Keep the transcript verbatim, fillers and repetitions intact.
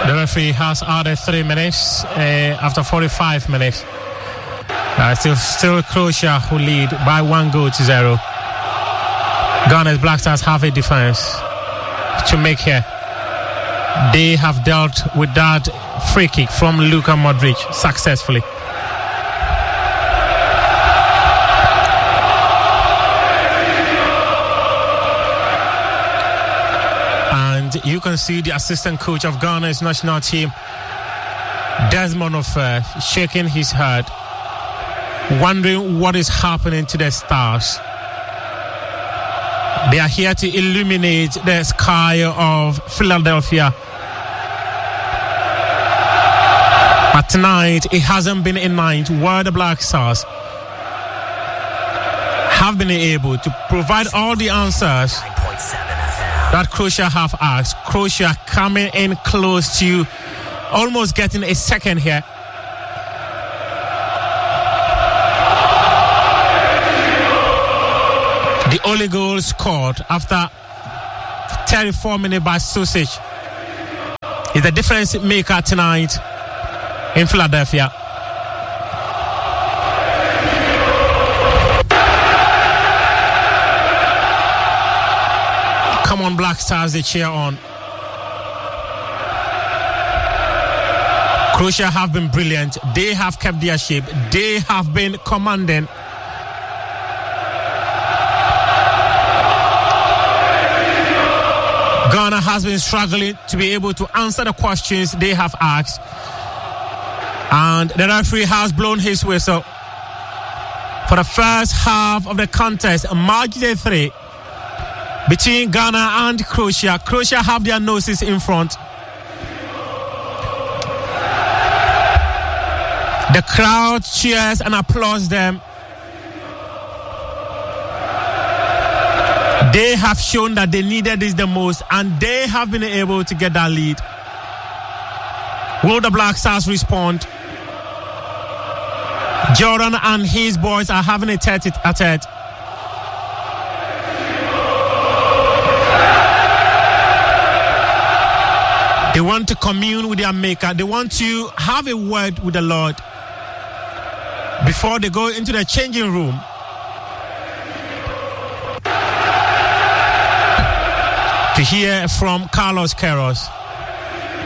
The referee has added three minutes uh, after forty-five minutes. Uh, still, still Croatia who lead by one goal to zero. Ghana's Black Stars have a defense to make here. They have dealt with that free kick from Luka Modric successfully. And you can see the assistant coach of Ghana's national team, Desmond Ofer, shaking his head, wondering what is happening to the Stars. They are here to illuminate the sky of Philadelphia. But tonight, it hasn't been a night where the Black Stars have been able to provide all the answers that Croatia have asked. Croatia coming in close to almost getting a second here. The only goal scored after thirty-four minutes by Susic is the difference maker tonight in Philadelphia. Come on, Black Stars, they cheer on. Croatia have been brilliant. They have kept their shape. They have been commanding. Ghana has been struggling to be able to answer the questions they have asked. And the referee has blown his whistle for the first half of the contest, match day three, between Ghana and Croatia. Croatia have their noses in front. The crowd cheers and applauds them. They have shown that they needed this the most, and they have been able to get that lead. Will the Black Stars respond? Jordan and his boys are having a tete-a-tete. They want to commune with their maker. They want to have a word with the Lord before they go into the changing room. To hear from Carlos Queiroz.